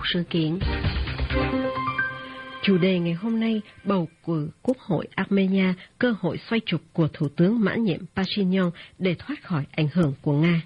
sự kiện. Chủ đề ngày hôm nay, bầu cử Quốc hội Armenia, cơ hội xoay trục của Thủ tướng mãn nhiệm Pashinyan để thoát khỏi ảnh hưởng của Nga.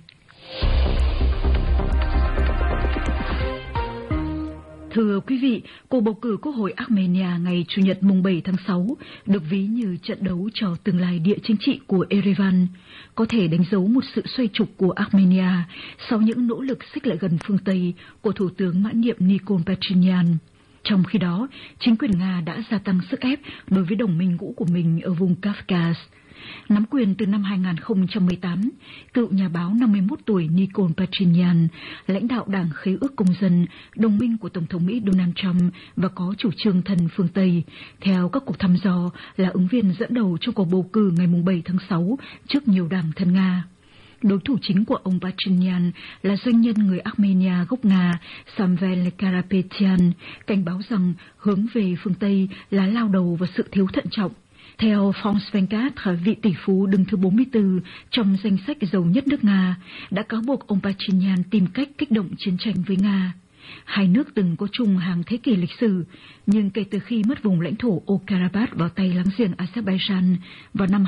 Thưa quý vị, cuộc bầu cử Quốc hội Armenia ngày Chủ nhật mùng 7 tháng 6 được ví như trận đấu cho tương lai địa chính trị của Yerevan, có thể đánh dấu một sự xoay trục của Armenia sau những nỗ lực xích lại gần phương Tây của Thủ tướng mãn nhiệm Nikol Pashinyan. Trong khi đó, chính quyền Nga đã gia tăng sức ép đối với đồng minh cũ của mình ở vùng Kafkas. Nắm quyền từ năm 2018, cựu nhà báo 51 tuổi Nikol Pashinyan, lãnh đạo Đảng Khế ước Công dân, đồng minh của Tổng thống Mỹ Donald Trump và có chủ trương thân phương Tây, theo các cuộc thăm dò là ứng viên dẫn đầu trong cuộc bầu cử ngày 7 tháng 6 trước nhiều đảng thân Nga. Đối thủ chính của ông Pashinyan là doanh nhân người Armenia gốc Nga Samvel Karapetyan, cảnh báo rằng hướng về phương Tây là lao đầu vào sự thiếu thận trọng. Theo France 24, vị tỷ phú đứng thứ 44 trong danh sách giàu nhất nước Nga đã cáo buộc ông Pashinyan tìm cách kích động chiến tranh với Nga. Hai nước từng có chung hàng thế kỷ lịch sử, nhưng kể từ khi mất vùng lãnh thổ O-Karabakh vào tay láng giềng Azerbaijan vào năm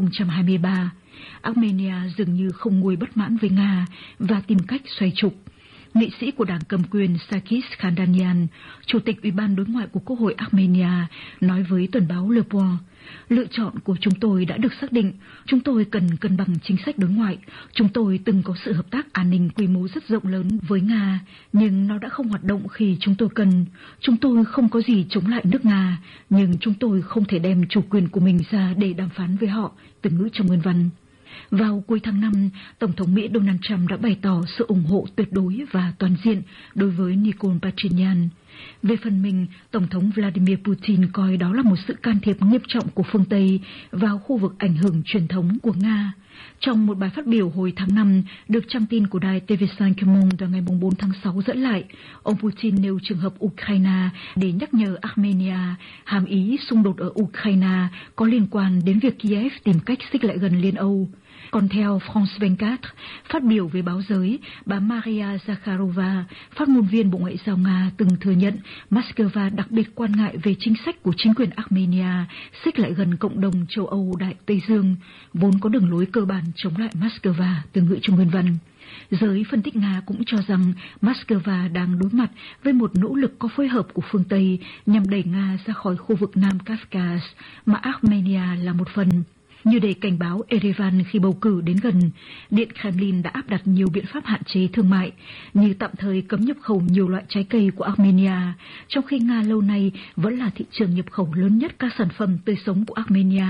2023, Armenia dường như không nguôi bất mãn với Nga và tìm cách xoay trục. Nghị sĩ của đảng cầm quyền Sakis Khandanian, chủ tịch Ủy ban đối ngoại của Quốc hội Armenia, nói với tuần báo Le Point, lựa chọn của chúng tôi đã được xác định, chúng tôi cần cân bằng chính sách đối ngoại, chúng tôi từng có sự hợp tác an ninh quy mô rất rộng lớn với Nga, nhưng nó đã không hoạt động khi chúng tôi cần. Chúng tôi không có gì chống lại nước Nga, nhưng chúng tôi không thể đem chủ quyền của mình ra để đàm phán với họ, từ ngữ trong nguyên văn. Vào cuối tháng 5, Tổng thống Mỹ Donald Trump đã bày tỏ sự ủng hộ tuyệt đối và toàn diện đối với Nikol Pashinyan. Về phần mình, Tổng thống Vladimir Putin coi đó là một sự can thiệp nghiêm trọng của phương Tây vào khu vực ảnh hưởng truyền thống của Nga. Trong một bài phát biểu hồi tháng 5, được trang tin của đài TV5 Monde ngày 4 tháng 6 dẫn lại, ông Putin nêu trường hợp Ukraine để nhắc nhở Armenia, hàm ý xung đột ở Ukraine có liên quan đến việc Kiev tìm cách xích lại gần Liên Âu. Còn theo France 24, phát biểu với báo giới, bà Maria Zakharova, phát ngôn viên Bộ Ngoại giao Nga, từng thừa nhận Moscow đặc biệt quan ngại về chính sách của chính quyền Armenia xích lại gần cộng đồng châu Âu Đại Tây Dương, vốn có đường lối cơ bản chống lại Moscow, từ ngữ trong nguyên văn. Giới phân tích Nga cũng cho rằng Moscow đang đối mặt với một nỗ lực có phối hợp của phương Tây nhằm đẩy Nga ra khỏi khu vực Nam Kafkas, mà Armenia là một phần. Như để cảnh báo Yerevan khi bầu cử đến gần, Điện Kremlin đã áp đặt nhiều biện pháp hạn chế thương mại, như tạm thời cấm nhập khẩu nhiều loại trái cây của Armenia, trong khi Nga lâu nay vẫn là thị trường nhập khẩu lớn nhất các sản phẩm tươi sống của Armenia.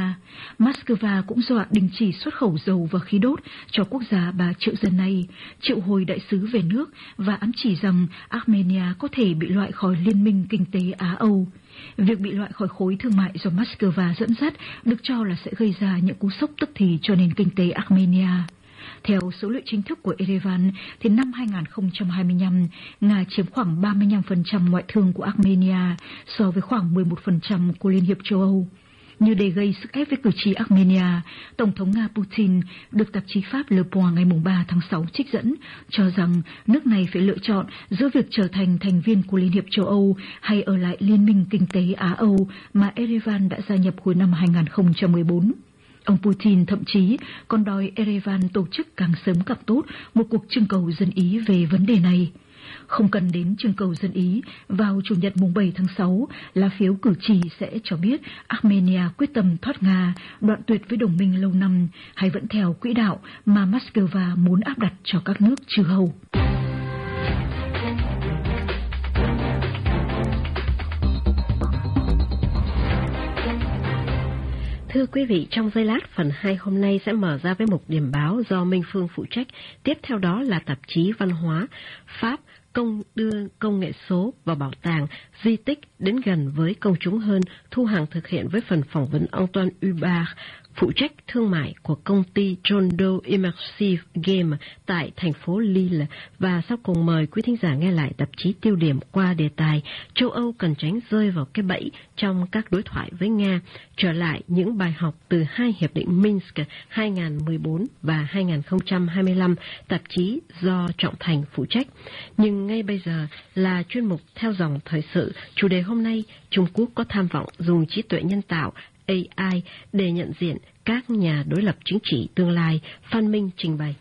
Moscow cũng dọa đình chỉ xuất khẩu dầu và khí đốt cho quốc gia 3 triệu dân này, triệu hồi đại sứ về nước và ám chỉ rằng Armenia có thể bị loại khỏi Liên minh Kinh tế Á-Âu. Việc bị loại khỏi khối thương mại do Moscow dẫn dắt được cho là sẽ gây ra những cú sốc tức thì cho nền kinh tế Armenia. Theo số liệu chính thức của Yerevan, thì năm 2025, Nga chiếm khoảng 35% ngoại thương của Armenia so với khoảng 11% của Liên hiệp châu Âu. Như để gây sức ép với cử tri Armenia, Tổng thống Nga Putin được tạp chí Pháp Le Point ngày 3 tháng 6 trích dẫn, cho rằng nước này phải lựa chọn giữa việc trở thành thành viên của Liên hiệp châu Âu hay ở lại Liên minh Kinh tế Á-Âu mà Yerevan đã gia nhập hồi năm 2014. Ông Putin thậm chí còn đòi Yerevan tổ chức càng sớm càng tốt một cuộc trưng cầu dân Ý về vấn đề này. Không cần đến trưng cầu dân Ý, vào Chủ nhật mùng 7 tháng 6, lá phiếu cử tri sẽ cho biết Armenia quyết tâm thoát Nga, đoạn tuyệt với đồng minh lâu năm, hay vẫn theo quỹ đạo mà Moscow muốn áp đặt cho các nước chư hầu. Thưa quý vị, trong giây lát, phần 2 hôm nay sẽ mở ra với mục điểm báo do Minh Phương phụ trách. Tiếp theo đó là tạp chí Văn hóa Pháp đưa công nghệ số vào bảo tàng, di tích đến gần với công chúng hơn. Thu Hằng thực hiện với phần phỏng vấn Antoine Hubert, phụ trách thương mại của công ty John Doe Immersive Game tại thành phố Lille. Và sau cùng mời quý thính giả nghe lại tạp chí Tiêu điểm qua đề tài châu Âu cần tránh rơi vào cái bẫy trong các đối thoại với Nga, trở lại những bài học từ hai hiệp định Minsk 2014 và 2025, tạp chí do Trọng Thành phụ trách. Nhưng ngay bây giờ là chuyên mục Theo dòng thời sự. Chủ đề hôm nay, Trung Quốc có tham vọng dùng trí tuệ nhân tạo AI để nhận diện các nhà đối lập chính trị tương lai. Phan Minh trình bày.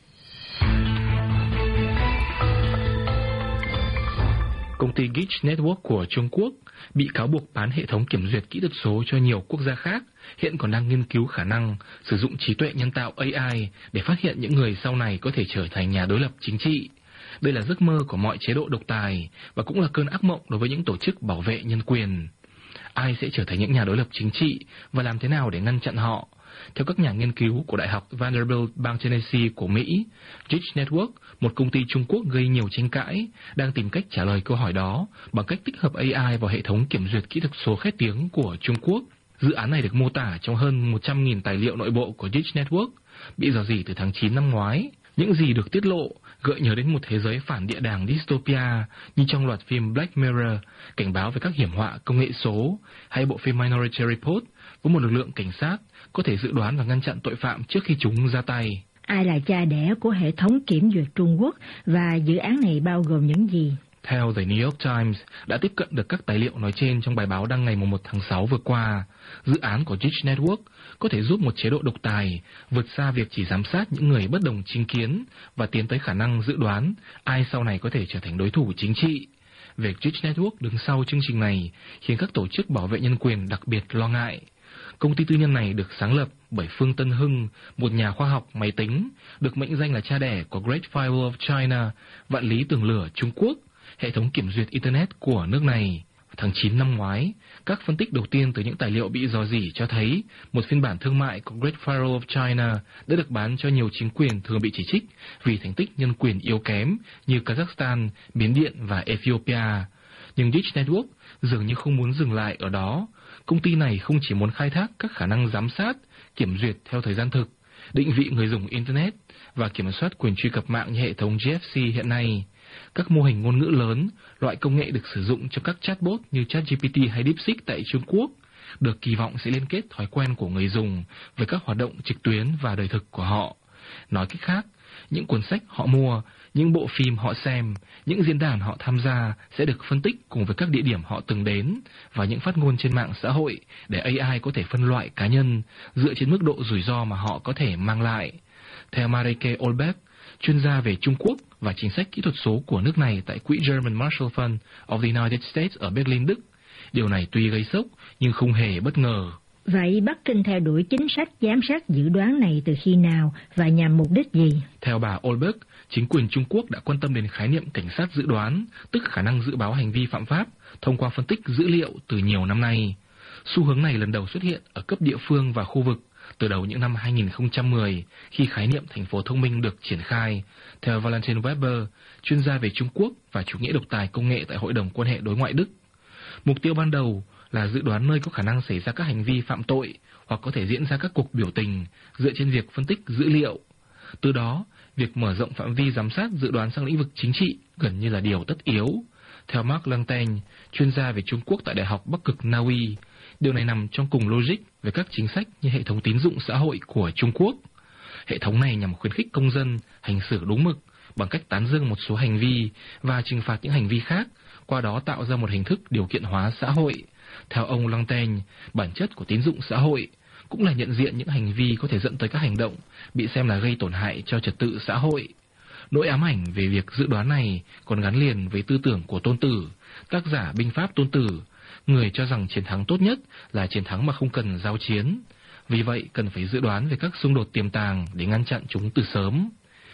Công ty Gitch Network của Trung Quốc bị cáo buộc bán hệ thống kiểm duyệt kỹ thuật số cho nhiều quốc gia khác, hiện còn đang nghiên cứu khả năng sử dụng trí tuệ nhân tạo AI để phát hiện những người sau này có thể trở thành nhà đối lập chính trị. Đây là giấc mơ của mọi chế độ độc tài và cũng là cơn ác mộng đối với những tổ chức bảo vệ nhân quyền. Ai sẽ trở thành những nhà đối lập chính trị và làm thế nào để ngăn chặn họ? Theo các nhà nghiên cứu của Đại học Vanderbilt bang Tennessee của Mỹ, Gitch Network, một công ty Trung Quốc gây nhiều tranh cãi, đang tìm cách trả lời câu hỏi đó bằng cách tích hợp AI vào hệ thống kiểm duyệt kỹ thuật số khét tiếng của Trung Quốc. Dự án này được mô tả trong hơn 100.000 tài liệu nội bộ của Gitch Network, bị rò rỉ từ tháng 9 năm ngoái. Những gì được tiết lộ gợi nhớ đến một thế giới phản địa đàng dystopia như trong loạt phim Black Mirror, cảnh báo về các hiểm họa công nghệ số, hay bộ phim Minority Report với một lực lượng cảnh sát có thể dự đoán và ngăn chặn tội phạm trước khi chúng ra tay. Ai là cha đẻ của hệ thống kiểm duyệt Trung Quốc và dự án này bao gồm những gì? Theo The New York Times đã tiếp cận được các tài liệu nói trên trong bài báo đăng ngày 1 tháng 6 vừa qua, dự án của Gitch Network có thể giúp một chế độ độc tài vượt xa việc chỉ giám sát những người bất đồng chính kiến và tiến tới khả năng dự đoán ai sau này có thể trở thành đối thủ chính trị. Việc Gitch Network đứng sau chương trình này khiến các tổ chức bảo vệ nhân quyền đặc biệt lo ngại. Công ty tư nhân này được sáng lập bởi Phương Tân Hưng, một nhà khoa học máy tính, được mệnh danh là cha đẻ của Great Firewall of China, vạn lý tường lửa Trung Quốc, hệ thống kiểm duyệt Internet của nước này. Tháng 9 năm ngoái, các phân tích đầu tiên từ những tài liệu bị rò rỉ cho thấy một phiên bản thương mại của Great Firewall of China đã được bán cho nhiều chính quyền thường bị chỉ trích vì thành tích nhân quyền yếu kém như Kazakhstan, Miến Điện và Ethiopia. Nhưng Gitch Network dường như không muốn dừng lại ở đó. Công ty này không chỉ muốn khai thác các khả năng giám sát, kiểm duyệt theo thời gian thực, định vị người dùng Internet và kiểm soát quyền truy cập mạng như hệ thống GFC hiện nay. Các mô hình ngôn ngữ lớn, loại công nghệ được sử dụng trong các chatbot như ChatGPT hay DeepSeek tại Trung Quốc, được kỳ vọng sẽ liên kết thói quen của người dùng với các hoạt động trực tuyến và đời thực của họ. Nói cách khác, những cuốn sách họ mua, những bộ phim họ xem, những diễn đàn họ tham gia sẽ được phân tích cùng với các địa điểm họ từng đến và những phát ngôn trên mạng xã hội để AI có thể phân loại cá nhân dựa trên mức độ rủi ro mà họ có thể mang lại. Theo Marike Olbeck, chuyên gia về Trung Quốc và chính sách kỹ thuật số của nước này tại quỹ German Marshall Fund of the United States ở Berlin, Đức, điều này tuy gây sốc nhưng không hề bất ngờ. Vậy Bắc Kinh theo đuổi chính sách giám sát dự đoán này từ khi nào và nhằm mục đích gì? Theo bà Olberg, chính quyền Trung Quốc đã quan tâm đến khái niệm cảnh sát dự đoán, tức khả năng dự báo hành vi phạm pháp, thông qua phân tích dữ liệu từ nhiều năm nay. Xu hướng này lần đầu xuất hiện ở cấp địa phương và khu vực từ đầu những năm 2010, khi khái niệm thành phố thông minh được triển khai. Theo Valentin Weber, chuyên gia về Trung Quốc và chủ nghĩa độc tài công nghệ tại Hội đồng Quan hệ Đối ngoại Đức, mục tiêu ban đầu là dự đoán nơi có khả năng xảy ra các hành vi phạm tội hoặc có thể diễn ra các cuộc biểu tình dựa trên việc phân tích dữ liệu. Từ đó, việc mở rộng phạm vi giám sát dự đoán sang lĩnh vực chính trị gần như là điều tất yếu. Theo Mark Langten, chuyên gia về Trung Quốc tại Đại học Bắc cực Na Uy, điều này nằm trong cùng logic về các chính sách như hệ thống tín dụng xã hội của Trung Quốc. Hệ thống này nhằm khuyến khích công dân hành xử đúng mực bằng cách tán dương một số hành vi và trừng phạt những hành vi khác, qua đó tạo ra một hình thức điều kiện hóa xã hội. Theo ông Langten, bản chất của tín dụng xã hội cũng là nhận diện những hành vi có thể dẫn tới các hành động bị xem là gây tổn hại cho trật tự xã hội. Nỗi ám ảnh về việc dự đoán này còn gắn liền với tư tưởng của Tôn Tử, tác giả binh pháp Tôn Tử, người cho rằng chiến thắng tốt nhất là chiến thắng mà không cần giao chiến. Vì vậy, cần phải dự đoán về các xung đột tiềm tàng để ngăn chặn chúng từ sớm.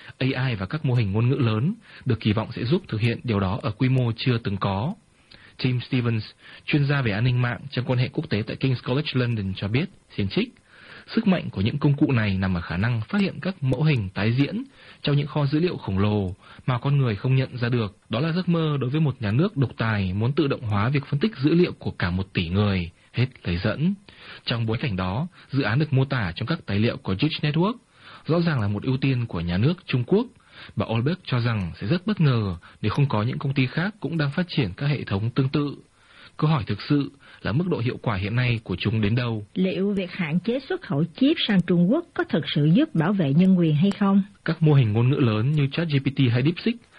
AI và các mô hình ngôn ngữ lớn được kỳ vọng sẽ giúp thực hiện điều đó ở quy mô chưa từng có. Tim Stevens, chuyên gia về an ninh mạng trong quan hệ quốc tế tại King's College London cho biết, xin trích, sức mạnh của những công cụ này nằm ở khả năng phát hiện các mẫu hình tái diễn trong những kho dữ liệu khổng lồ mà con người không nhận ra được. Đó là giấc mơ đối với một nhà nước độc tài muốn tự động hóa việc phân tích dữ liệu của cả 1 tỷ người. Hết lời dẫn. Trong bối cảnh đó, dự án được mô tả trong các tài liệu của Gitch Network rõ ràng là một ưu tiên của nhà nước Trung Quốc. Bà Olbeck cho rằng sẽ rất bất ngờ nếu không có những công ty khác cũng đang phát triển các hệ thống tương tự. Câu hỏi thực sự là mức độ hiệu quả hiện nay của chúng đến đâu? Liệu việc hạn chế xuất khẩu chip sang Trung Quốc có thực sự giúp bảo vệ nhân quyền hay không? Các mô hình ngôn ngữ lớn như ChatGPT hay DeepSeek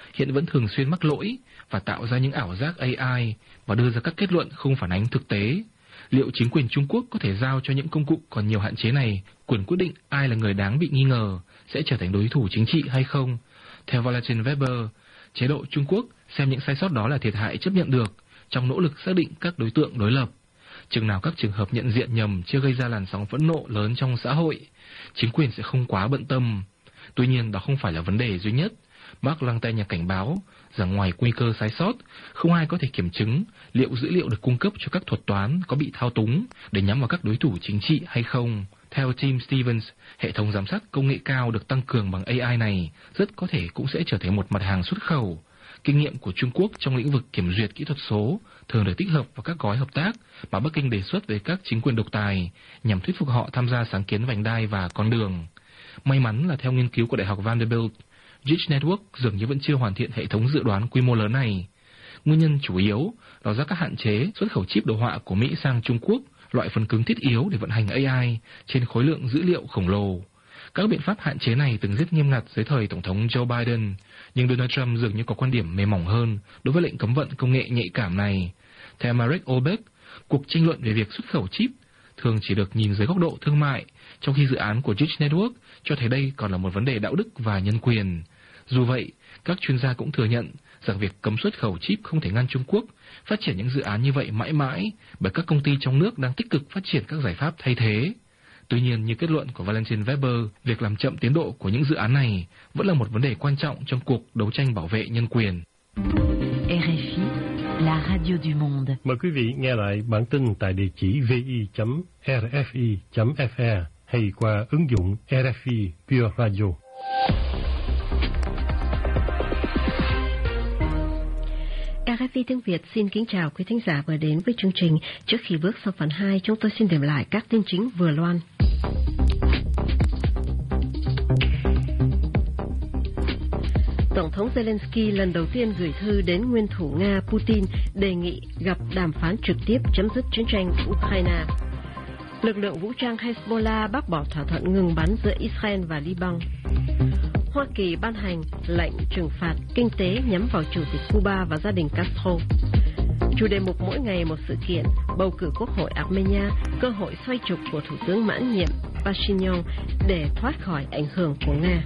hiện vẫn thường xuyên mắc lỗi và tạo ra những ảo giác AI và đưa ra các kết luận không phản ánh thực tế. Liệu chính quyền Trung Quốc có thể giao cho những công cụ còn nhiều hạn chế này quyền quyết định ai là người đáng bị nghi ngờ sẽ trở thành đối thủ chính trị hay không? Theo Valentin Weber, chế độ Trung Quốc xem những sai sót đó là thiệt hại chấp nhận được trong nỗ lực xác định các đối tượng đối lập. Chừng nào các trường hợp nhận diện nhầm chưa gây ra làn sóng phẫn nộ lớn trong xã hội, chính quyền sẽ không quá bận tâm. Tuy nhiên, đó không phải là vấn đề duy nhất. Mark Lantagne cảnh báo rằng ngoài nguy cơ sai sót, không ai có thể kiểm chứng liệu dữ liệu được cung cấp cho các thuật toán có bị thao túng để nhắm vào các đối thủ chính trị hay không. Theo Tim Stevens, hệ thống giám sát công nghệ cao được tăng cường bằng AI này rất có thể cũng sẽ trở thành một mặt hàng xuất khẩu. Kinh nghiệm của Trung Quốc trong lĩnh vực kiểm duyệt kỹ thuật số thường được tích hợp vào các gói hợp tác mà Bắc Kinh đề xuất với các chính quyền độc tài nhằm thuyết phục họ tham gia sáng kiến vành đai và con đường. May mắn là theo nghiên cứu của Đại học Vanderbilt, Gitch Network dường như vẫn chưa hoàn thiện hệ thống dự đoán quy mô lớn này. Nguyên nhân chủ yếu là do các hạn chế xuất khẩu chip đồ họa của Mỹ sang Trung Quốc, loại phần cứng thiết yếu để vận hành AI trên khối lượng dữ liệu khổng lồ. Các biện pháp hạn chế này từng rất nghiêm ngặt dưới thời Tổng thống Joe Biden, nhưng Donald Trump dường như có quan điểm mềm mỏng hơn đối với lệnh cấm vận công nghệ nhạy cảm này. Theo Marek Olbeck, cuộc tranh luận về việc xuất khẩu chip thường chỉ được nhìn dưới góc độ thương mại, trong khi dự án của Gitch Network cho thấy đây còn là một vấn đề đạo đức và nhân quyền. Dù vậy, các chuyên gia cũng thừa nhận rằng việc cấm xuất khẩu chip không thể ngăn Trung Quốc phát triển những dự án như vậy mãi mãi, bởi các công ty trong nước đang tích cực phát triển các giải pháp thay thế. Tuy nhiên, như kết luận của Valentin Weber, việc làm chậm tiến độ của những dự án này vẫn là một vấn đề quan trọng trong cuộc đấu tranh bảo vệ nhân quyền. RFI, la radio du monde. Mời quý vị nghe lại bản tin tại địa chỉ vi.rfi.fr hay qua ứng dụng RFI Pure Radio. RFI tiếng Việt xin kính chào quý thính giả vừa đến với chương trình. Trước khi bước sang phần 2, chúng tôi xin điểm lại các tin chính vừa loan. Tổng thống Zelensky lần đầu tiên gửi thư đến nguyên thủ Nga Putin đề nghị gặp đàm phán trực tiếp chấm dứt chiến tranh Ukraine. Lực lượng vũ trang Hezbollah bác bỏ thỏa thuận ngừng bắn giữa Israel và Liban. Hoa Kỳ ban hành lệnh trừng phạt kinh tế nhắm vào Chủ tịch Cuba và gia đình Castro. Chủ đề mục mỗi ngày một sự kiện, bầu cử Quốc hội Armenia, cơ hội xoay trục của Thủ tướng mãn nhiệm Pashinyan để thoát khỏi ảnh hưởng của Nga.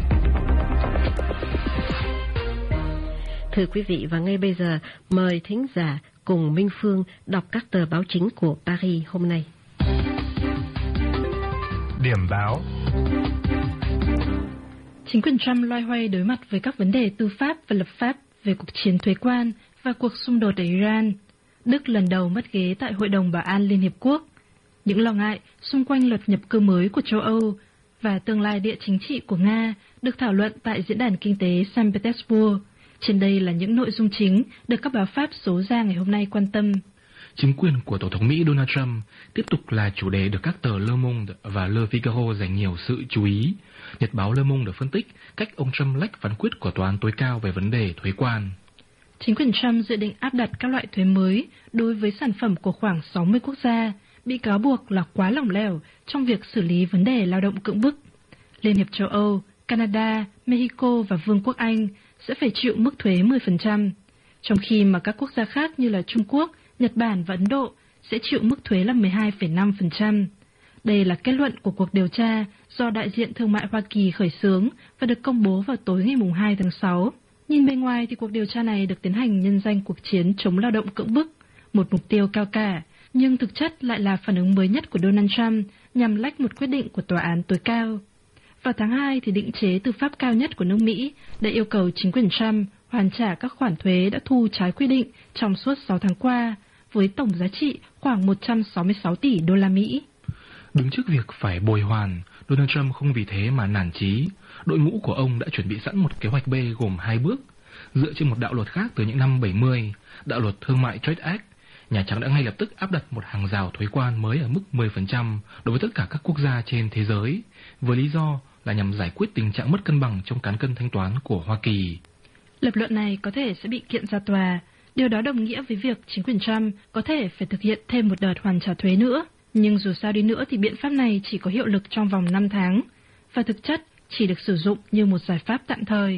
Thưa quý vị, và ngay bây giờ, mời thính giả cùng Minh Phương đọc các tờ báo chính của Paris hôm nay. Điểm báo. Chính quyền Trump loay hoay đối mặt với các vấn đề tư pháp và lập pháp về cuộc chiến thuế quan và cuộc xung đột ở Iran. Đức lần đầu mất ghế tại Hội đồng Bảo an Liên Hiệp Quốc. Những lo ngại xung quanh luật nhập cư mới của châu Âu và tương lai địa chính trị của Nga được thảo luận tại Diễn đàn Kinh tế Saint Petersburg. Trên đây là những nội dung chính được các báo Pháp số ra ngày hôm nay quan tâm. Chính quyền của Tổng thống Mỹ Donald Trump tiếp tục là chủ đề được các tờ Le Monde và Le Figaro dành nhiều sự chú ý. Nhật báo Le Monde được phân tích cách ông Trump lách phán quyết của Tòa án tối cao về vấn đề thuế quan. Chính quyền Trump dự định áp đặt các loại thuế mới đối với sản phẩm của khoảng 60 quốc gia, bị cáo buộc là quá lỏng lẻo trong việc xử lý vấn đề lao động cưỡng bức. Liên hiệp châu Âu, Canada, Mexico và Vương quốc Anh sẽ phải chịu mức thuế 10%, trong khi mà các quốc gia khác như là Trung Quốc, Nhật Bản và Ấn Độ sẽ chịu mức thuế là 12,5%. Đây là kết luận của cuộc điều tra do Đại diện Thương mại Hoa Kỳ khởi xướng và được công bố vào tối ngày 2 tháng 6. Nhìn bề ngoài thì cuộc điều tra này được tiến hành nhân danh cuộc chiến chống lao động cưỡng bức, một mục tiêu cao cả, nhưng thực chất lại là phản ứng mới nhất của Donald Trump nhằm lách một quyết định của Tòa án tối cao. Vào tháng 2 thì định chế tư pháp cao nhất của nước Mỹ đã yêu cầu chính quyền Trump hoàn trả các khoản thuế đã thu trái quy định trong suốt 6 tháng qua, với tổng giá trị khoảng 166 tỷ đô la Mỹ. Đứng trước việc phải bồi hoàn, Donald Trump không vì thế mà nản chí. Đội ngũ của ông đã chuẩn bị sẵn một kế hoạch B gồm 2 bước. Dựa trên một đạo luật khác từ những năm 70, đạo luật thương mại Trade Act, Nhà Trắng đã ngay lập tức áp đặt một hàng rào thuế quan mới ở mức 10% đối với tất cả các quốc gia trên thế giới, với lý do là nhằm giải quyết tình trạng mất cân bằng trong cán cân thanh toán của Hoa Kỳ. Lập luận này có thể sẽ bị kiện ra tòa. Điều đó đồng nghĩa với việc chính quyền Trump có thể phải thực hiện thêm một đợt hoàn trả thuế nữa. Nhưng dù sao đi nữa thì biện pháp này chỉ có hiệu lực trong vòng 5 tháng, và thực chất chỉ được sử dụng như một giải pháp tạm thời,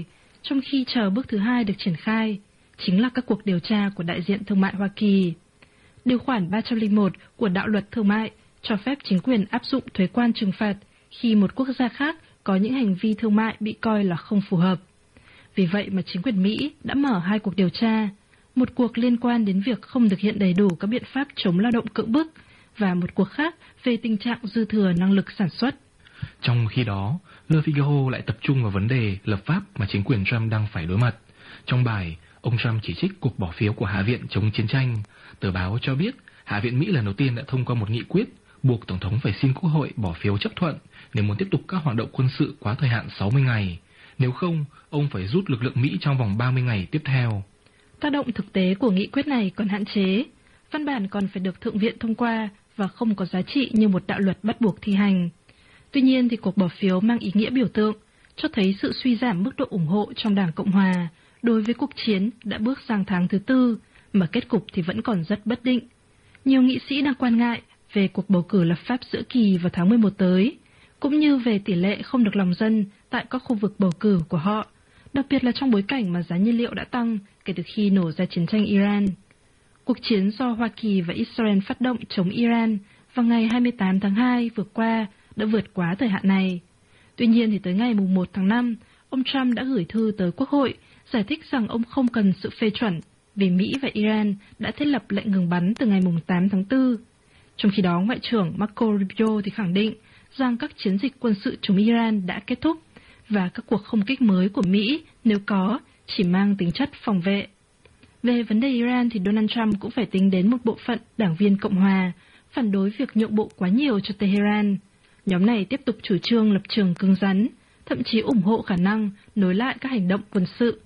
trong khi chờ bước thứ hai được triển khai, chính là các cuộc điều tra của đại diện thương mại Hoa Kỳ. Điều khoản 301 của đạo luật thương mại cho phép chính quyền áp dụng thuế quan trừng phạt khi một quốc gia khác có những hành vi thương mại bị coi là không phù hợp. Vì vậy mà chính quyền Mỹ đã mở 2 cuộc điều tra, một cuộc liên quan đến việc không thực hiện đầy đủ các biện pháp chống lao động cưỡng bức và một cuộc khác về tình trạng dư thừa năng lực sản xuất. Trong khi đó, Le Figaro lại tập trung vào vấn đề lập pháp mà chính quyền Trump đang phải đối mặt. Trong bài, ông Trump chỉ trích cuộc bỏ phiếu của Hạ viện chống chiến tranh. Tờ báo cho biết Hạ viện Mỹ lần đầu tiên đã thông qua một nghị quyết buộc Tổng thống phải xin Quốc hội bỏ phiếu chấp thuận nếu muốn tiếp tục các hoạt động quân sự quá thời hạn 60 ngày. Nếu không, ông phải rút lực lượng Mỹ trong vòng 30 ngày tiếp theo. Tác động thực tế của nghị quyết này còn hạn chế. Văn bản còn phải được Thượng viện thông qua và không có giá trị như một đạo luật bắt buộc thi hành. Tuy nhiên thì cuộc bỏ phiếu mang ý nghĩa biểu tượng, cho thấy sự suy giảm mức độ ủng hộ trong Đảng Cộng Hòa đối với cuộc chiến đã bước sang tháng thứ 4, mà kết cục thì vẫn còn rất bất định. Nhiều nghị sĩ đang quan ngại về cuộc bầu cử lập pháp giữa kỳ vào tháng 11 tới, cũng như về tỷ lệ không được lòng dân tại các khu vực bầu cử của họ, đặc biệt là trong bối cảnh mà giá nhiên liệu đã tăng kể từ khi nổ ra chiến tranh Iran. Cuộc chiến do Hoa Kỳ và Israel phát động chống Iran vào ngày 28 tháng 2 vừa qua đã vượt quá thời hạn này. Tuy nhiên thì tới ngày 1 tháng 5, ông Trump đã gửi thư tới Quốc hội giải thích rằng ông không cần sự phê chuẩn vì Mỹ và Iran đã thiết lập lệnh ngừng bắn từ ngày 8 tháng 4. Trong khi đó, Ngoại trưởng Marco Rubio thì khẳng định rằng các chiến dịch quân sự chống Iran đã kết thúc và các cuộc không kích mới của Mỹ, nếu có, chỉ mang tính chất phòng vệ. Về vấn đề Iran thì Donald Trump cũng phải tính đến một bộ phận đảng viên Cộng hòa phản đối việc nhượng bộ quá nhiều cho Tehran. Nhóm này tiếp tục chủ trương lập trường cứng rắn, thậm chí ủng hộ khả năng nối lại các hành động quân sự.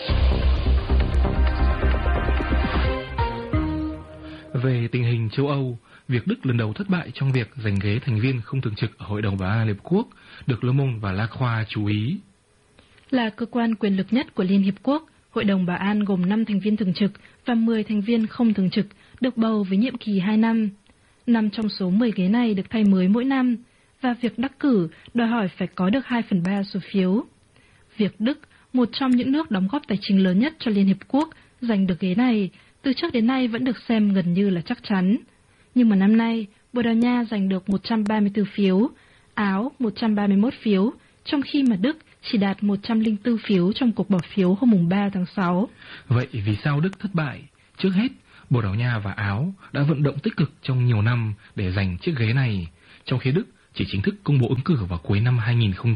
Về tình hình châu Âu, việc Đức lần đầu thất bại trong việc giành ghế thành viên không thường trực ở Hội đồng Bảo an Liên Hợp Quốc được Le Monde và La Croix chú ý. Là cơ quan quyền lực nhất của Liên Hiệp Quốc, Hội đồng Bảo an gồm 5 thành viên thường trực và 10 thành viên không thường trực được bầu với nhiệm kỳ 2 năm. 5 trong số 10 ghế này được thay mới mỗi năm, và việc đắc cử đòi hỏi phải có được 2/3 số phiếu. Việc Đức, một trong những nước đóng góp tài chính lớn nhất cho Liên Hiệp Quốc, giành được ghế này, từ trước đến nay vẫn được xem gần như là chắc chắn. Nhưng mà năm nay, Bồ Đào Nha giành được 134 phiếu, Áo 131 phiếu, trong khi mà Đức chỉ đạt 104 phiếu trong cuộc bỏ phiếu hôm 3 tháng 6. Vậy vì sao Đức thất bại? Trước hết, Bồ Đào Nha và Áo đã vận động tích cực trong nhiều năm để giành chiếc ghế này, trong khi Đức chỉ chính thức công bố ứng cử vào cuối năm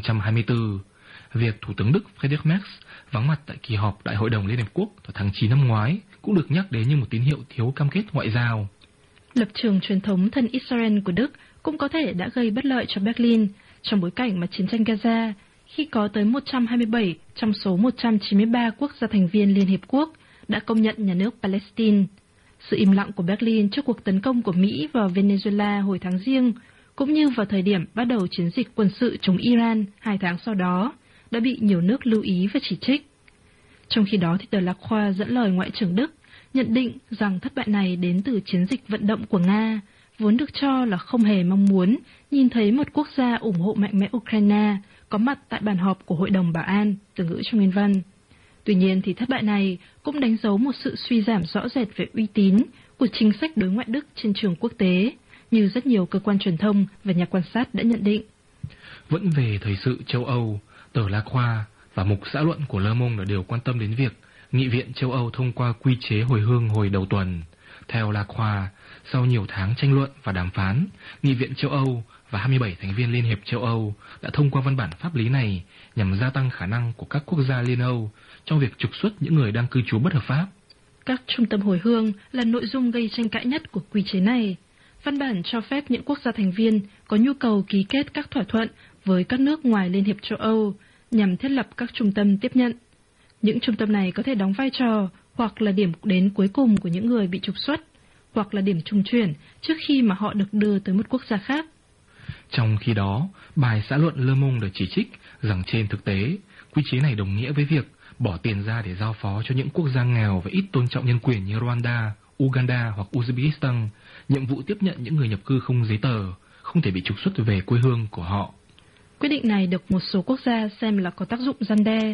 2024. Việc Thủ tướng Đức Friedrich Merz vắng mặt tại kỳ họp Đại hội đồng Liên Hợp Quốc vào tháng 9 năm ngoái cũng được nhắc đến như một tín hiệu thiếu cam kết ngoại giao. Lập trường truyền thống thân Israel của Đức cũng có thể đã gây bất lợi cho Berlin trong bối cảnh mà chiến tranh Gaza, khi có tới 127 trong số 193 quốc gia thành viên Liên Hiệp Quốc đã công nhận nhà nước Palestine. Sự im lặng của Berlin trước cuộc tấn công của Mỹ vào Venezuela hồi tháng Giêng, cũng như vào thời điểm bắt đầu chiến dịch quân sự chống Iran 2 tháng sau đó, đã bị nhiều nước lưu ý và chỉ trích. Trong khi đó, thì tờ La Croix dẫn lời Ngoại trưởng Đức nhận định rằng thất bại này đến từ chiến dịch vận động của Nga, vốn được cho là không hề mong muốn nhìn thấy một quốc gia ủng hộ mạnh mẽ Ukraine có mặt tại bàn họp của Hội đồng Bảo an, từ ngữ trong nguyên văn. Tuy nhiên thì thất bại này cũng đánh dấu một sự suy giảm rõ rệt về uy tín của chính sách đối ngoại Đức trên trường quốc tế, như rất nhiều cơ quan truyền thông và nhà quan sát đã nhận định. Vẫn về thời sự châu Âu, tờ La Croix và mục xã luận của Le Monde đều quan tâm đến việc Nghị viện châu Âu thông qua quy chế hồi hương hồi đầu tuần. Theo La Croix, sau nhiều tháng tranh luận và đàm phán, Nghị viện châu Âu và 27 thành viên Liên hiệp châu Âu đã thông qua văn bản pháp lý này nhằm gia tăng khả năng của các quốc gia Liên Âu trong việc trục xuất những người đang cư trú bất hợp pháp. Các trung tâm hồi hương là nội dung gây tranh cãi nhất của quy chế này. Văn bản cho phép những quốc gia thành viên có nhu cầu ký kết các thỏa thuận với các nước ngoài Liên hiệp châu Âu nhằm thiết lập các trung tâm tiếp nhận. Những trung tâm này có thể đóng vai trò hoặc là điểm đến cuối cùng của những người bị trục xuất, hoặc là điểm trung chuyển trước khi mà họ được đưa tới một quốc gia khác. Trong khi đó, bài xã luận Le Monde được chỉ trích rằng trên thực tế, quy chế này đồng nghĩa với việc bỏ tiền ra để giao phó cho những quốc gia nghèo và ít tôn trọng nhân quyền như Rwanda, Uganda hoặc Uzbekistan nhiệm vụ tiếp nhận những người nhập cư không giấy tờ, không thể bị trục xuất về quê hương của họ. Quyết định này được một số quốc gia xem là có tác dụng răn đe.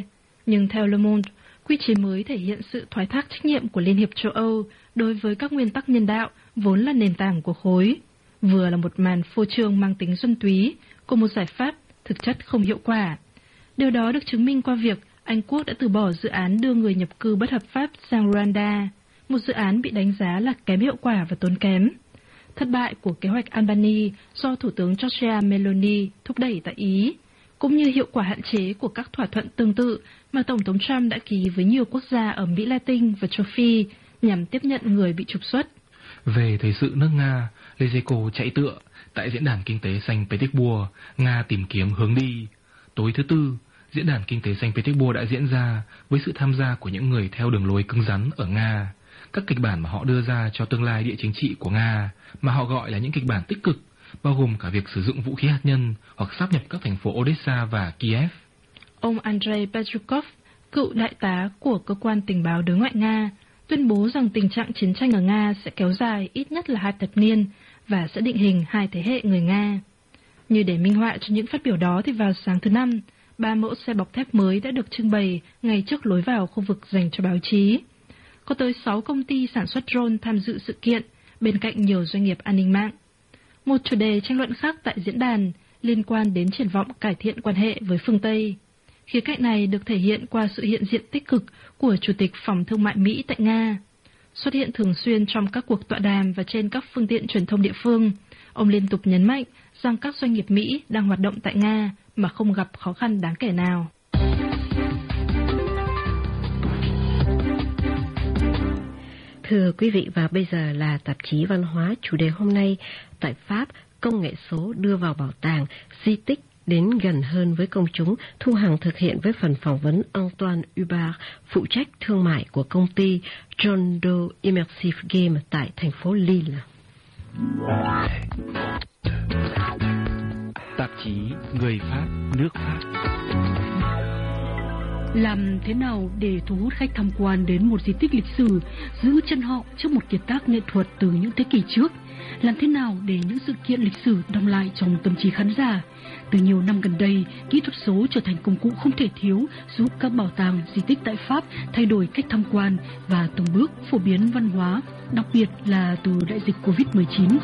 Nhưng theo Le Monde, quy chế mới thể hiện sự thoái thác trách nhiệm của Liên hiệp châu Âu đối với các nguyên tắc nhân đạo vốn là nền tảng của khối, vừa là một màn phô trương mang tính duân túy của một giải pháp thực chất không hiệu quả. Điều đó được chứng minh qua việc Anh Quốc đã từ bỏ dự án đưa người nhập cư bất hợp pháp sang Rwanda, một dự án bị đánh giá là kém hiệu quả và tốn kém. Thất bại của kế hoạch Albany do Thủ tướng Giorgia Meloni thúc đẩy tại Ý, cũng như hiệu quả hạn chế của các thỏa thuận tương tự mà Tổng thống Trump đã ký với nhiều quốc gia ở Mỹ Latin và châu Phi nhằm tiếp nhận người bị trục xuất. Về thời sự nước Nga, Lezhenko chạy tựa tại Diễn đàn Kinh tế Xanh Petersburg, Nga tìm kiếm hướng đi. Tối thứ Tư, Diễn đàn Kinh tế Xanh Petersburg đã diễn ra với sự tham gia của những người theo đường lối cứng rắn ở Nga. Các kịch bản mà họ đưa ra cho tương lai địa chính trị của Nga, mà họ gọi là những kịch bản tích cực, bao gồm cả việc sử dụng vũ khí hạt nhân hoặc sáp nhập các thành phố Odessa và Kiev. Ông Andrei Petrukov, cựu đại tá của cơ quan tình báo đối ngoại Nga, tuyên bố rằng tình trạng chiến tranh ở Nga sẽ kéo dài ít nhất là 2 thập niên và sẽ định hình 2 thế hệ người Nga. Như để minh họa cho những phát biểu đó thì vào sáng thứ Năm, 3 mẫu xe bọc thép mới đã được trưng bày ngay trước lối vào khu vực dành cho báo chí. Có tới 6 công ty sản xuất drone tham dự sự kiện, bên cạnh nhiều doanh nghiệp an ninh mạng. Một chủ đề tranh luận khác tại diễn đàn liên quan đến triển vọng cải thiện quan hệ với phương Tây. Khía cạnh này được thể hiện qua sự hiện diện tích cực của Chủ tịch Phòng Thương mại Mỹ tại Nga. Xuất hiện thường xuyên trong các cuộc tọa đàm và trên các phương tiện truyền thông địa phương, ông liên tục nhấn mạnh rằng các doanh nghiệp Mỹ đang hoạt động tại Nga mà không gặp khó khăn đáng kể nào. Thưa quý vị, và bây giờ là tạp chí văn hóa chủ đề hôm nay. Tại Pháp, công nghệ số đưa vào bảo tàng, di tích đến gần hơn với công chúng. Thu Hằng thực hiện với phần phỏng vấn Antoine Hubert, phụ trách thương mại của công ty John Doe Immersive Game tại thành phố Lille. Tạp chí Người Pháp, nước Pháp. Làm thế nào để thu hút khách tham quan đến một di tích lịch sử, giữ chân họ trước một kiệt tác nghệ thuật từ những thế kỷ trước? Làm thế nào để những sự kiện lịch sử đong lại trong tâm trí khán giả? Từ nhiều năm gần đây, kỹ thuật số trở thành công cụ không thể thiếu giúp các bảo tàng, di tích tại Pháp thay đổi cách tham quan và từng bước phổ biến văn hóa, đặc biệt là từ đại dịch Covid-19.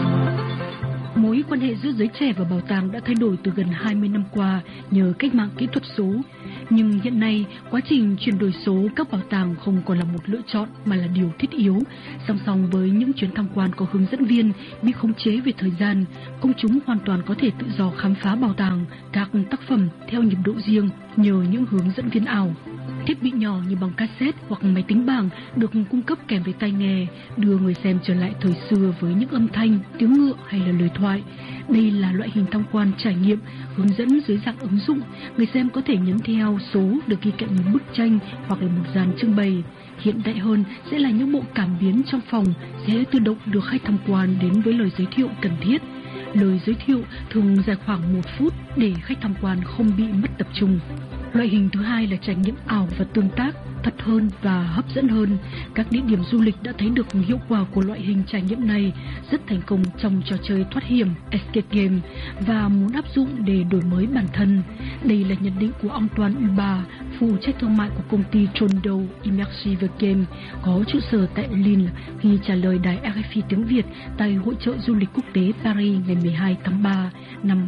Mối quan hệ giữa giới trẻ và bảo tàng đã thay đổi từ gần 20 năm qua nhờ cách mạng kỹ thuật số. Nhưng hiện nay, quá trình chuyển đổi số các bảo tàng không còn là một lựa chọn mà là điều thiết yếu. Song song với những chuyến tham quan có hướng dẫn viên bị khống chế về thời gian, công chúng hoàn toàn có thể tự do khám phá bảo tàng, các tác phẩm theo nhịp độ riêng nhờ những hướng dẫn viên ảo. Thiết bị nhỏ như băng cassette hoặc máy tính bảng được cung cấp kèm với tai nghe, đưa người xem trở lại thời xưa với những âm thanh, tiếng ngựa hay là lời thoại. Đây là loại hình tham quan trải nghiệm hướng dẫn dưới dạng ứng dụng. Người xem có thể nhấn theo số được ghi cạnh một bức tranh hoặc là một dàn trưng bày. Hiện đại hơn sẽ là những bộ cảm biến trong phòng sẽ tự động được khách tham quan đến với lời giới thiệu cần thiết. Lời giới thiệu thường dài khoảng 1 phút để khách tham quan không bị mất tập trung. Loại hình thứ hai là trải nghiệm ảo và tương tác, thật hơn và hấp dẫn hơn. Các địa điểm du lịch đã thấy được hiệu quả của loại hình trải nghiệm này rất thành công trong trò chơi thoát hiểm Escape Game và muốn áp dụng để đổi mới bản thân. Đây là nhận định của Antoine Hubert, phụ trách thương mại của công ty John Doe Immersive Game có trụ sở tại Lille, khi trả lời đài RFI tiếng Việt tại Hội chợ du lịch quốc tế Paris ngày 12 tháng 3 năm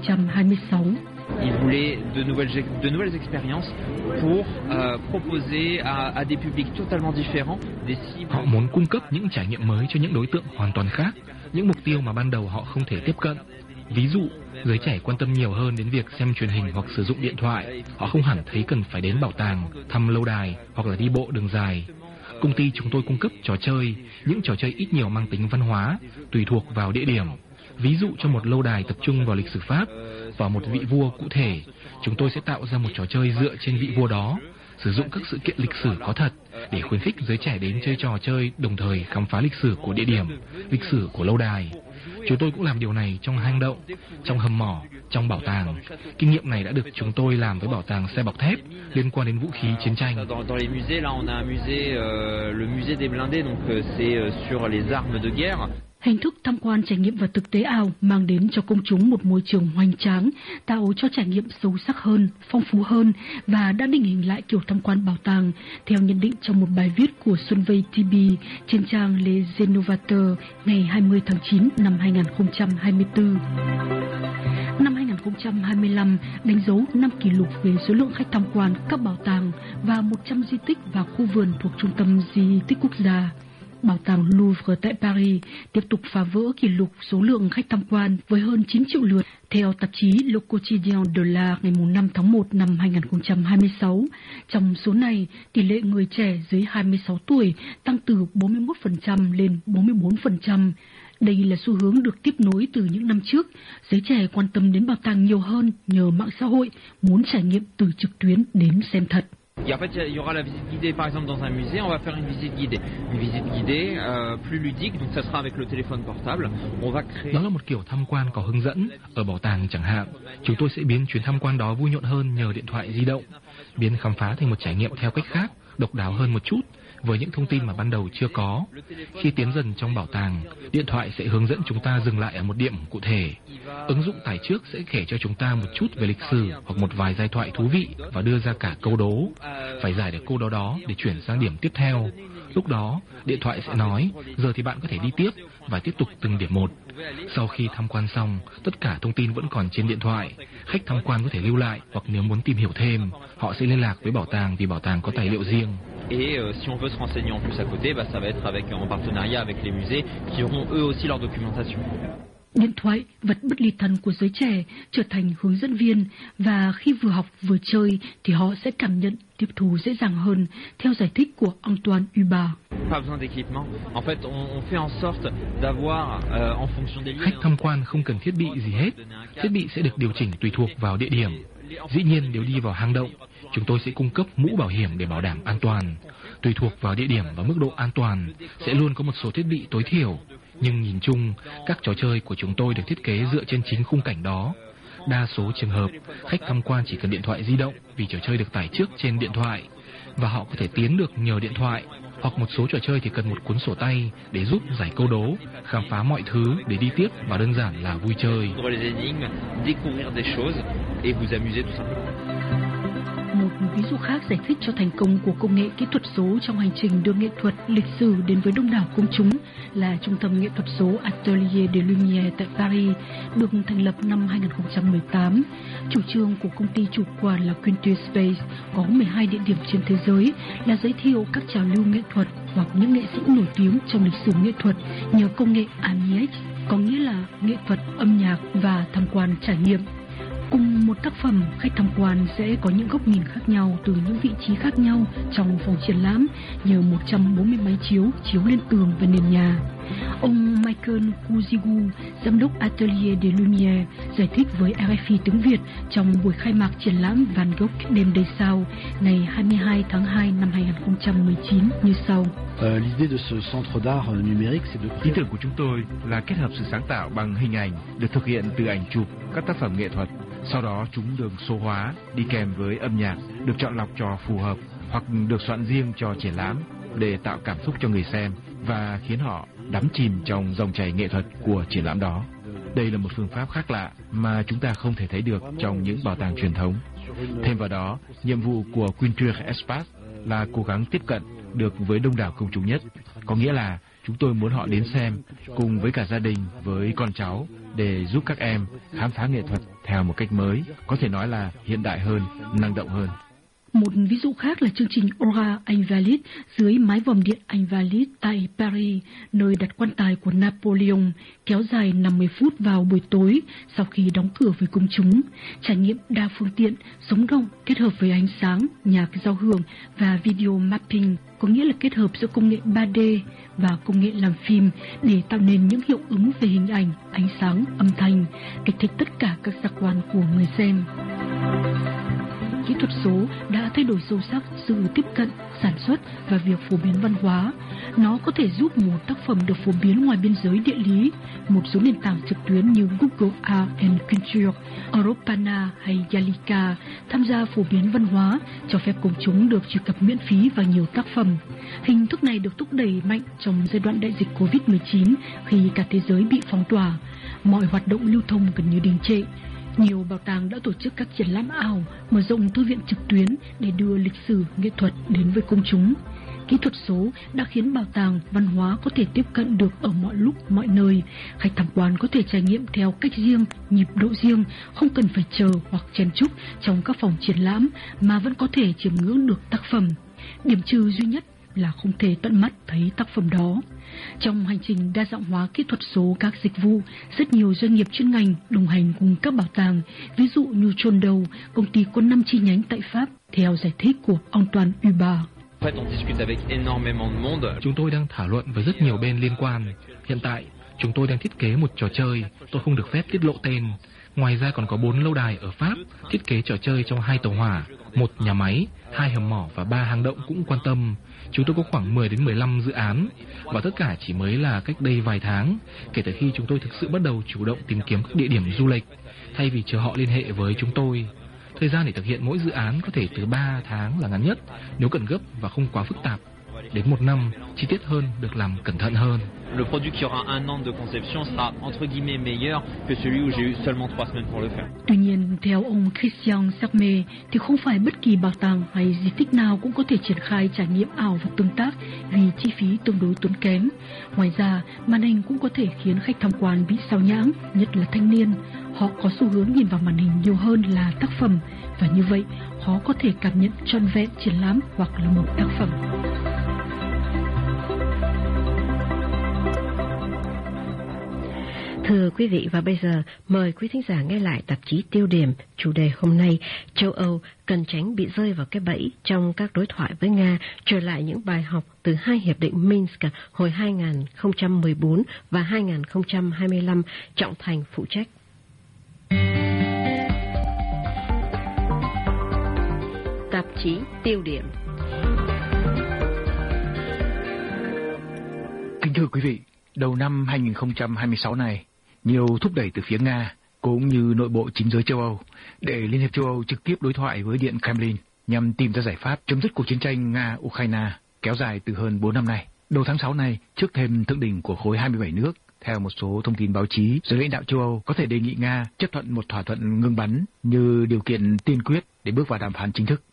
2026. Ils voulaient de nouvelles expériences pour proposer à des publics totalement différents des cibles. Họ muốn cung cấp những trải nghiệm mới cho những đối tượng hoàn toàn khác, những mục tiêu mà ban đầu họ không thể tiếp cận. Ví dụ, giới trẻ quan tâm nhiều hơn đến việc xem truyền hình hoặc sử dụng điện thoại. Họ không hẳn thấy cần phải đến bảo tàng, thăm lâu đài hoặc là đi bộ đường dài. Công ty chúng tôi cung cấp trò chơi, những trò chơi ít nhiều mang tính văn hóa, tùy thuộc vào địa điểm. Ví dụ cho một lâu đài tập trung vào lịch sử Pháp, vào một vị vua cụ thể, chúng tôi sẽ tạo ra một trò chơi dựa trên vị vua đó, sử dụng các sự kiện lịch sử có thật để khuyến khích giới trẻ đến chơi trò chơi, đồng thời khám phá lịch sử của địa điểm, lịch sử của lâu đài. Chúng tôi cũng làm điều này trong hang động, trong hầm mỏ, trong bảo tàng. Kinh nghiệm này đã được chúng tôi làm với bảo tàng xe bọc thép liên quan đến vũ khí chiến tranh. Dans les musées, là on a un musée, le musée des blindés, donc c'est sur les armes de guerre. Hình thức tham quan trải nghiệm và thực tế ảo mang đến cho công chúng một môi trường hoành tráng, tạo cho trải nghiệm sâu sắc hơn, phong phú hơn và đã định hình lại kiểu tham quan bảo tàng, theo nhận định trong một bài viết của Xuân Vây TV trên trang Les Innovateurs ngày 20 tháng 9 năm 2024. Năm 2025 đánh dấu năm kỷ lục về số lượng khách tham quan các bảo tàng và 100 di tích và khu vườn thuộc Trung tâm Di tích Quốc gia. Bảo tàng Louvre tại Paris tiếp tục phá vỡ kỷ lục số lượng khách tham quan với hơn 9 triệu lượt. Theo tạp chí Le Quotidien de l'Art ngày 5 tháng 1 năm 2026, trong số này, tỷ lệ người trẻ dưới 26 tuổi tăng từ 41% lên 44%. Đây là xu hướng được tiếp nối từ những năm trước. Giới trẻ quan tâm đến bảo tàng nhiều hơn nhờ mạng xã hội, muốn trải nghiệm từ trực tuyến đến xem thật. Et en fait, il y aura la visite guidée, par exemple, dans un musée, on va faire une visite guidée plus ludique, donc ça sera avec le téléphone portable. On va créer. Đó là một kiểu tham quan có hướng dẫn. Ở bảo tàng chẳng hạn, chúng tôi sẽ biến chuyến tham quan đó vui nhộn hơn nhờ điện thoại di động, biến khám phá thành một trải nghiệm theo cách khác, độc đáo hơn một chút, với những thông tin mà ban đầu chưa có. Khi tiến dần trong bảo tàng, điện thoại sẽ hướng dẫn chúng ta dừng lại ở một điểm cụ thể. Ứng dụng tải trước sẽ kể cho chúng ta một chút về lịch sử hoặc một vài giai thoại thú vị và đưa ra cả câu đố. Phải giải được câu đố đó để chuyển sang điểm tiếp theo. Lúc đó, điện thoại sẽ nói, giờ thì bạn có thể đi tiếp và tiếp tục từng điểm một. Sau khi tham quan xong, tất cả thông tin vẫn còn trên điện thoại. Khách tham quan có thể lưu lại hoặc nếu muốn tìm hiểu thêm, họ sẽ liên lạc với bảo tàng vì bảo tàng có tài liệu riêng. Et si on veut se renseigner en plus à côté, ça va être en partenariat avec les musées qui auront eux aussi leur documentation. Điện thoại, vật bất ly thân của giới trẻ, trở thành hướng dẫn viên và khi vừa học vừa chơi thì họ sẽ cảm nhận tiếp thu dễ dàng hơn, theo giải thích của Antoine Hubert. Khách tham quan không cần thiết bị gì hết, thiết bị sẽ được điều chỉnh tùy thuộc vào địa điểm. Dĩ nhiên nếu đi vào hang động, chúng tôi sẽ cung cấp mũ bảo hiểm để bảo đảm an toàn. Tùy thuộc vào địa điểm và mức độ an toàn, sẽ luôn có một số thiết bị tối thiểu. Nhưng nhìn chung, các trò chơi của chúng tôi được thiết kế dựa trên chính khung cảnh đó. Đa số trường hợp, khách tham quan chỉ cần điện thoại di động vì trò chơi được tải trước trên điện thoại. Và họ có thể tiến được nhờ điện thoại, hoặc một số trò chơi thì cần một cuốn sổ tay để giúp giải câu đố, khám phá mọi thứ để đi tiếp và đơn giản là vui chơi. Một ví dụ khác giải thích cho thành công của công nghệ kỹ thuật số trong hành trình đưa nghệ thuật lịch sử đến với đông đảo công chúng là Trung tâm nghệ thuật số Atelier des Lumières tại Paris, được thành lập năm 2018. Chủ trương của công ty chủ quản là Quintus Space có 12 địa điểm trên thế giới là giới thiệu các trào lưu nghệ thuật hoặc những nghệ sĩ nổi tiếng trong lịch sử nghệ thuật nhờ công nghệ AMIX, có nghĩa là nghệ thuật, âm nhạc và tham quan trải nghiệm. Cùng một tác phẩm, khách tham quan sẽ có những góc nhìn khác nhau từ những vị trí khác nhau trong phòng triển lãm nhờ 140 máy chiếu lên tường và nền nhà. Ông Michael Kuzigu, giám đốc Atelier des Lumières, giải thích với RFI tiếng Việt trong buổi khai mạc triển lãm Van Gogh đêm đầy sao ngày 22 tháng 2 năm 2019 như sau. Ý tưởng của chúng tôi là kết hợp sự sáng tạo bằng hình ảnh được thực hiện từ ảnh chụp các tác phẩm nghệ thuật. Sau đó chúng được số hóa, đi kèm với âm nhạc, được chọn lọc cho phù hợp hoặc được soạn riêng cho triển lãm để tạo cảm xúc cho người xem và khiến họ đắm chìm trong dòng chảy nghệ thuật của triển lãm đó. Đây là một phương pháp khác lạ mà chúng ta không thể thấy được trong những bảo tàng truyền thống. Thêm vào đó, nhiệm vụ của Quintus Espace là cố gắng tiếp cận được với đông đảo công chúng nhất. Có nghĩa là chúng tôi muốn họ đến xem cùng với cả gia đình, với con cháu để giúp các em khám phá nghệ thuật theo một cách mới, có thể nói là hiện đại hơn, năng động hơn. Một ví dụ khác là chương trình Aura Invalides dưới mái vòm điện Invalides tại Paris, nơi đặt quan tài của Napoleon, kéo dài 50 phút vào buổi tối sau khi đóng cửa với công chúng. Trải nghiệm đa phương tiện, sống động, kết hợp với ánh sáng, nhạc giao hưởng và video mapping, có nghĩa là kết hợp giữa công nghệ 3D và công nghệ làm phim để tạo nên những hiệu ứng về hình ảnh, ánh sáng, âm thanh, kích thích tất cả các giác quan của người xem. kỹ thuật số đã thay đổi sâu sắc sự tiếp cận, sản xuất và việc phổ biến văn hóa. Nó có thể giúp một tác phẩm được phổ biến ngoài biên giới địa lý. Một số nền tảng trực tuyến như Google Art and Culture, Europana hay Gallica tham gia phổ biến văn hóa, cho phép công chúng được truy cập miễn phí vào nhiều tác phẩm. Hình thức này được thúc đẩy mạnh trong giai đoạn đại dịch Covid-19 khi cả thế giới bị phong tỏa. Mọi hoạt động lưu thông gần như đình trệ. Nhiều bảo tàng đã tổ chức các triển lãm ảo, mở rộng thư viện trực tuyến để đưa lịch sử, nghệ thuật đến với công chúng. Kỹ thuật số đã khiến bảo tàng, văn hóa có thể tiếp cận được ở mọi lúc, mọi nơi. Khách tham quan có thể trải nghiệm theo cách riêng, nhịp độ riêng, không cần phải chờ hoặc chen chúc trong các phòng triển lãm mà vẫn có thể chiêm ngưỡng được tác phẩm. Điểm trừ duy nhất là không thể tận mắt thấy tác phẩm đó. Trong hành trình đa dạng hóa kỹ thuật số các dịch vụ, rất nhiều doanh nghiệp chuyên ngành đồng hành cùng các bảo tàng, ví dụ như Trondau, công ty có 5 chi nhánh tại Pháp, theo giải thích của Antoine Hubert. Chúng tôi đang thảo luận với rất nhiều bên liên quan. Hiện tại, chúng tôi đang thiết kế một trò chơi, tôi không được phép tiết lộ tên. Ngoài ra còn có 4 lâu đài ở Pháp thiết kế trò chơi trong 2 tàu hỏa, 1 nhà máy, 2 hầm mỏ và 3 hang động cũng quan tâm. Chúng tôi có khoảng 10 đến 15 dự án và tất cả chỉ mới là cách đây vài tháng, kể từ khi chúng tôi thực sự bắt đầu chủ động tìm kiếm các địa điểm du lịch thay vì chờ họ liên hệ với chúng tôi. Thời gian để thực hiện mỗi dự án có thể từ 3 tháng là ngắn nhất nếu cần gấp và không quá phức tạp, đến 1 năm, chi tiết hơn được làm cẩn thận hơn. Le produit qui aura 1 an de conception sera entre guillemets meilleur que celui où j'ai eu seulement 3 semaines pour le faire. Tuy nhiên, theo ông Christian Serme thì không phải bất kỳ bảo tàng hay di tích nào cũng có thể triển khai trải nghiệm ảo và tương tác vì chi phí tương đối tốn kém. Ngoài ra, màn hình cũng có thể khiến khách tham quan bị sao nhãng, nhất là thanh niên. Họ có xu hướng nhìn vào màn hình nhiều hơn là tác phẩm và như vậy khó có thể cảm nhận trọn vẹn triển lãm hoặc là một tác phẩm. Thưa quý vị, và bây giờ mời quý thính giả nghe lại tạp chí Tiêu điểm. Chủ đề hôm nay, châu Âu cần tránh bị rơi vào cái bẫy trong các đối thoại với Nga, trở lại những bài học từ 2 hiệp định Minsk hồi 2014 và 2025, Trọng Thành phụ trách. Tạp chí Tiêu điểm. Kính thưa quý vị, đầu năm 2026 này, nhiều thúc đẩy từ phía Nga cũng như nội bộ chính giới châu Âu để Liên hiệp châu Âu trực tiếp đối thoại với Điện Kremlin nhằm tìm ra giải pháp chấm dứt cuộc chiến tranh Nga-Ukraine kéo dài từ hơn 4 năm nay. Đầu tháng 6 này, trước thềm thượng đỉnh của khối 27 nước, theo một số thông tin báo chí, giới lãnh đạo châu Âu có thể đề nghị Nga chấp thuận một thỏa thuận ngừng bắn như điều kiện tiên quyết để bước vào đàm phán chính thức.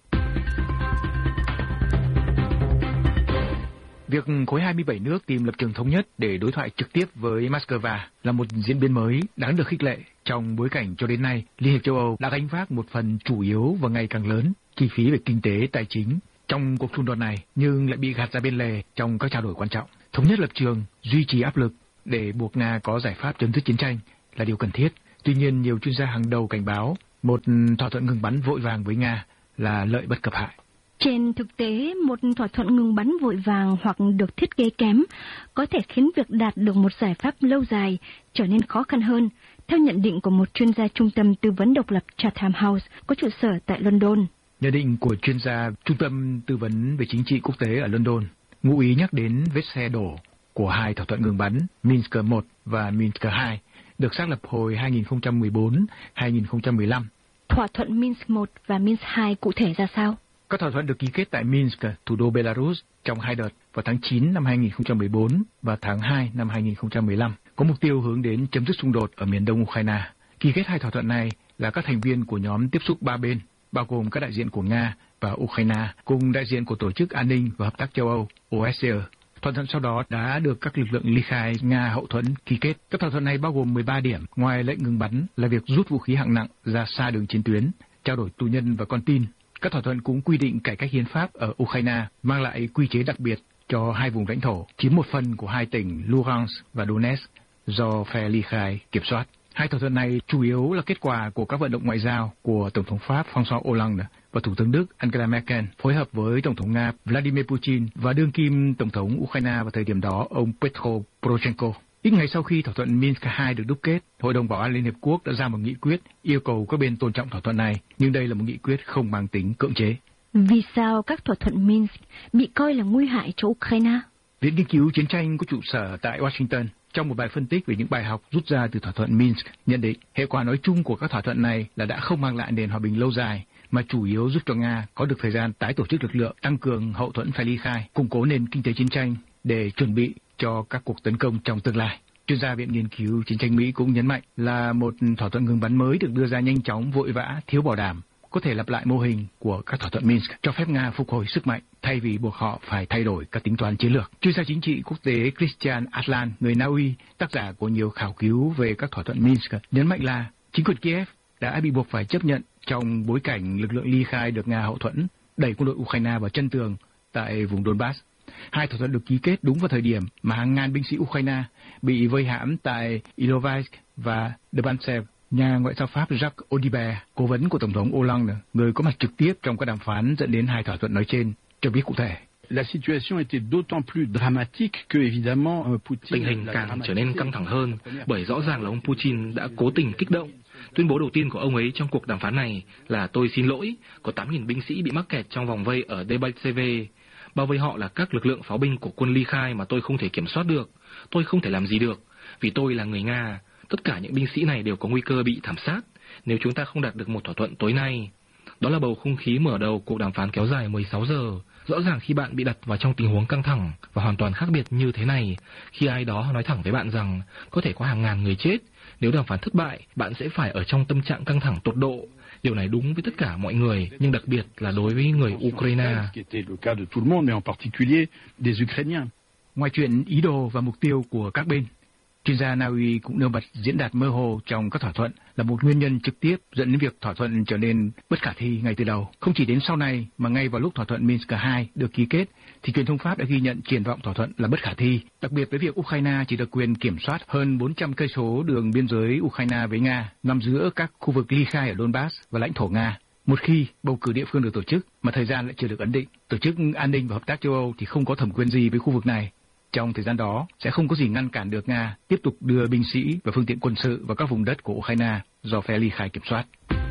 Việc khối 27 nước tìm lập trường thống nhất để đối thoại trực tiếp với Moscow là một diễn biến mới đáng được khích lệ trong bối cảnh cho đến nay Liên hiệp châu Âu đã gánh vác một phần chủ yếu và ngày càng lớn chi phí về kinh tế, tài chính trong cuộc xung đột này, nhưng lại bị gạt ra bên lề trong các trao đổi quan trọng. Thống nhất lập trường, duy trì áp lực để buộc Nga có giải pháp chấm dứt chiến tranh là điều cần thiết. Tuy nhiên, nhiều chuyên gia hàng đầu cảnh báo một thỏa thuận ngừng bắn vội vàng với Nga là lợi bất cập hại. Trên thực tế, một thỏa thuận ngừng bắn vội vàng hoặc được thiết kế kém có thể khiến việc đạt được một giải pháp lâu dài trở nên khó khăn hơn, theo nhận định của một chuyên gia trung tâm tư vấn độc lập Chatham House có trụ sở tại London. Nhận định của chuyên gia Trung tâm Tư vấn về Chính trị Quốc tế ở London ngụ ý nhắc đến vết xe đổ của 2 thỏa thuận ngừng bắn Minsk 1 và Minsk 2 được xác lập hồi 2014-2015. Thỏa thuận Minsk 1 và Minsk 2 cụ thể ra sao? Các thỏa thuận được ký kết tại Minsk, thủ đô Belarus, trong 2 đợt vào tháng 9 năm 2014 và tháng 2 năm 2015, có mục tiêu hướng đến chấm dứt xung đột ở miền đông Ukraine. Ký kết 2 thỏa thuận này là các thành viên của nhóm tiếp xúc 3 bên, bao gồm các đại diện của Nga và Ukraine, cùng đại diện của Tổ chức An ninh và Hợp tác châu Âu OSCE. Thỏa thuận sau đó đã được các lực lượng ly khai Nga hậu thuẫn ký kết. Các thỏa thuận này bao gồm 13 điểm, ngoài lệnh ngừng bắn là việc rút vũ khí hạng nặng ra xa đường chiến tuyến, trao đổi tù nhân và con tin. Các thỏa thuận cũng quy định cải cách hiến pháp ở Ukraine, mang lại quy chế đặc biệt cho 2 vùng lãnh thổ, chiếm một phần của 2 tỉnh Luhansk và Donetsk do phe ly khai kiểm soát. 2 thỏa thuận này chủ yếu là kết quả của các vận động ngoại giao của Tổng thống Pháp François Hollande và Thủ tướng Đức Angela Merkel phối hợp với Tổng thống Nga Vladimir Putin và đương kim Tổng thống Ukraine vào thời điểm đó ông Petro Poroshenko. Ít ngày sau khi thỏa thuận Minsk II được đúc kết, Hội đồng Bảo an Liên Hiệp Quốc đã ra một nghị quyết yêu cầu các bên tôn trọng thỏa thuận này, nhưng đây là một nghị quyết không mang tính cưỡng chế. Vì sao các thỏa thuận Minsk bị coi là nguy hại cho Ukraine? Viện Nghiên cứu Chiến tranh có trụ sở tại Washington, trong một bài phân tích về những bài học rút ra từ thỏa thuận Minsk, nhận định hệ quả nói chung của các thỏa thuận này là đã không mang lại nền hòa bình lâu dài, mà chủ yếu giúp cho Nga có được thời gian tái tổ chức lực lượng, tăng cường hậu thuẫn phe ly khai, củng cố nền kinh tế chiến tranh để chuẩn bị cho các cuộc tấn công trong tương lai. Chuyên gia Viện Nghiên cứu Chiến tranh Mỹ cũng nhấn mạnh là một thỏa thuận ngừng bắn mới được đưa ra nhanh chóng, vội vã, thiếu bảo đảm, có thể lặp lại mô hình của các thỏa thuận Minsk, cho phép Nga phục hồi sức mạnh thay vì buộc họ phải thay đổi các tính toán chiến lược. Chuyên gia chính trị quốc tế Christian Atlan, người Na Uy, tác giả của nhiều khảo cứu về các thỏa thuận Minsk, nhấn mạnh là chính quyền Kiev đã bị buộc phải chấp nhận trong bối cảnh lực lượng ly khai được Nga hậu thuẫn đẩy quân đội Ukraine vào chân tường tại vùng Donbass. Hai thỏa thuận được ký kết đúng vào thời điểm mà hàng ngàn binh sĩ Ukraine bị vây hãm tại Ilovaisk và Debaltseve. Nhà ngoại giao Pháp Jacques Audibert, cố vấn của Tổng thống Hollande, người có mặt trực tiếp trong các đàm phán dẫn đến hai thỏa thuận nói trên, cho biết cụ thể. Tình hình càng trở nên căng thẳng hơn bởi rõ ràng là ông Putin đã cố tình kích động. Tuyên bố đầu tiên của ông ấy trong cuộc đàm phán này là tôi xin lỗi, có 8.000 binh sĩ bị mắc kẹt trong vòng vây ở Debaltseve. Bao vây họ là các lực lượng pháo binh của quân ly khai mà tôi không thể kiểm soát được. Tôi không thể làm gì được, vì tôi là người Nga. Tất cả những binh sĩ này đều có nguy cơ bị thảm sát nếu chúng ta không đạt được một thỏa thuận tối nay. Đó là bầu không khí mở đầu cuộc đàm phán kéo dài 16 giờ. Rõ ràng khi bạn bị đặt vào trong tình huống căng thẳng và hoàn toàn khác biệt như thế này, khi ai đó nói thẳng với bạn rằng có thể có hàng ngàn người chết, nếu đàm phán thất bại, bạn sẽ phải ở trong tâm trạng căng thẳng tột độ. Điều này đúng với tất cả mọi người, nhưng đặc biệt là đối với người Ukraine. Ngoài chuyện ý đồ và mục tiêu của các bên, chuyên gia Na Uy cũng nêu bật diễn đạt mơ hồ trong các thỏa thuận là một nguyên nhân trực tiếp dẫn đến việc thỏa thuận trở nên bất khả thi ngay từ đầu. Không chỉ đến sau này mà ngay vào lúc thỏa thuận Minsk II được ký kết, thì truyền thông Pháp đã ghi nhận triển vọng thỏa thuận là bất khả thi, đặc biệt với việc Ukraine chỉ được quyền kiểm soát hơn 400 cây số đường biên giới Ukraine với Nga, nằm giữa các khu vực ly khai ở Donbass và lãnh thổ Nga. Một khi bầu cử địa phương được tổ chức mà thời gian lại chưa được ấn định, Tổ chức An ninh và Hợp tác châu Âu thì không có thẩm quyền gì với khu vực này. Trong thời gian đó, sẽ không có gì ngăn cản được Nga tiếp tục đưa binh sĩ và phương tiện quân sự vào các vùng đất của Ukraine do phe ly khai kiểm soát.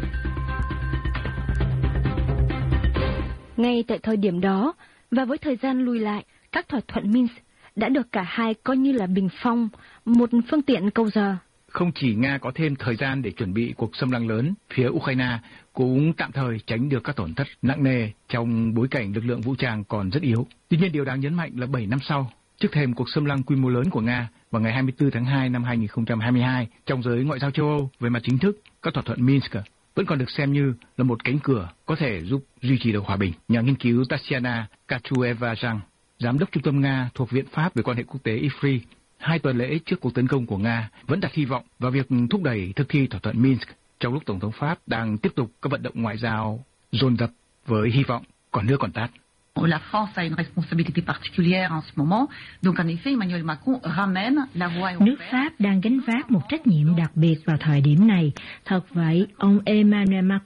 Ngay tại thời điểm đó, và với thời gian lùi lại, các thỏa thuận Minsk đã được cả hai coi như là bình phong, một phương tiện câu giờ. Không chỉ Nga có thêm thời gian để chuẩn bị cuộc xâm lăng lớn, phía Ukraine cũng tạm thời tránh được các tổn thất nặng nề trong bối cảnh lực lượng vũ trang còn rất yếu. Tuy nhiên điều đáng nhấn mạnh là 7 năm sau, trước thềm cuộc xâm lăng quy mô lớn của Nga vào ngày 24 tháng 2 năm 2022, trong giới ngoại giao châu Âu về mặt chính thức, các thỏa thuận Minsk vẫn còn được xem như là một cánh cửa có thể giúp duy trì được hòa bình. Nhà nghiên cứu Tatiana Kachueva rằng, giám đốc trung tâm Nga thuộc Viện Pháp về quan hệ quốc tế IFRI, 2 tuần lễ trước cuộc tấn công của Nga vẫn đặt hy vọng vào việc thúc đẩy thực thi thỏa thuận Minsk, trong lúc Tổng thống Pháp đang tiếp tục các vận động ngoại giao dồn dập với hy vọng còn nước còn tát. La France a une responsabilité particulière en ce moment, donc en effet Emmanuel Macron ramène la voix européenne. Nước Pháp đang gánh vác một trách nhiệm đặc biệt vào thời điểm này. Thật vậy, ông Emmanuel Macron